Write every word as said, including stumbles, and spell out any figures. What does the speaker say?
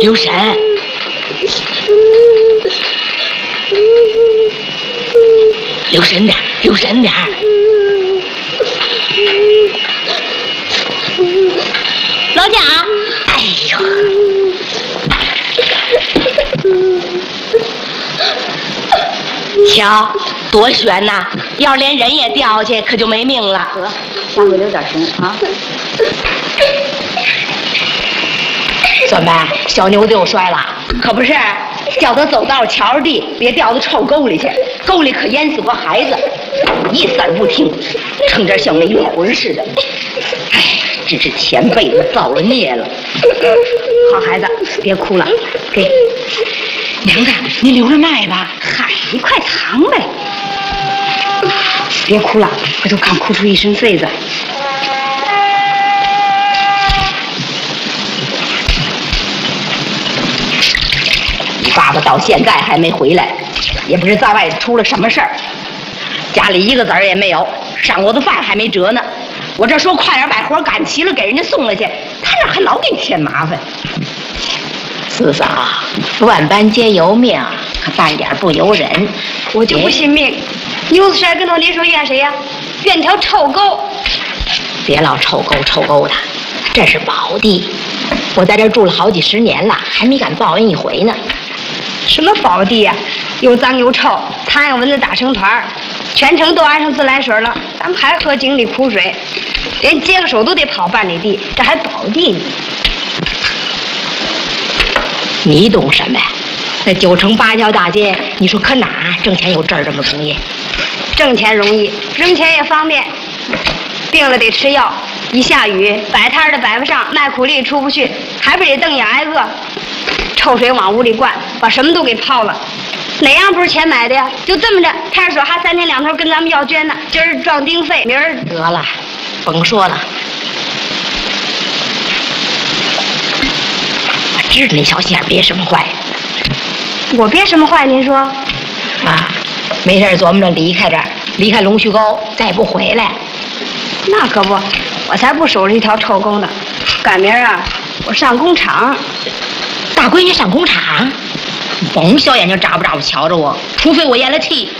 留神，留神点，留神点。 老贾， 哎呦！瞧，多悬呐！要是连人也掉下去，可就没命了。 得，下回留点神啊。 怎么，小牛子又摔了？可不是，叫他走道瞧着地，别掉到臭沟里去。沟里可淹死过孩子，一丝儿不听，成这像没灵魂似的。哎，真是前辈子造了孽了。好孩子，别哭了，给娘子，你留着卖吧。 嗨，你快藏呗。 别哭了，回头看哭出一身痱子。你爸爸到现在还没回来，也不知在外头出了什么事儿，家里一个子儿也没有，上锅的饭还没辙呢。我这说快点把活赶齐了，给人家送了去，他那还老给你添麻烦。四嫂，万般皆由命，可半点不由人。 我就不信命，牛子摔跟头，你说怨谁呀？怨条臭沟。 别老臭沟臭沟的，这是宝地，我在这儿住了好几十年了，还没敢报恩一回呢。 什么宝地呀、啊？又脏又臭，苍蝇蚊子打成团儿，全城都安上自来水了，咱们还喝井里苦水，连接个手都得跑半里地，这还宝地呢？ 你懂什么呀？那九城八条大街，你说可哪挣钱有这儿这么容易？ 挣钱容易，挣钱也方便。病了得吃药，一下雨摆摊的摆不上，卖苦力出不去，还不得瞪眼挨饿。臭水往屋里灌，把什么都给泡了。哪样不是钱买的呀？就这么着，派出所还三天两头跟咱们要捐呢。今儿撞丁费，明儿得了，甭说了。我知道那小心眼憋什么坏。 我憋什么坏？您说？ 啊，没事琢磨着离开这儿，离开龙须沟，再也不回来。 那可不，我才不守着一条臭沟呢。赶明儿啊，我上工厂。 大闺女上工厂，甭小眼睛眨巴眨巴瞧着我，除非我咽了气。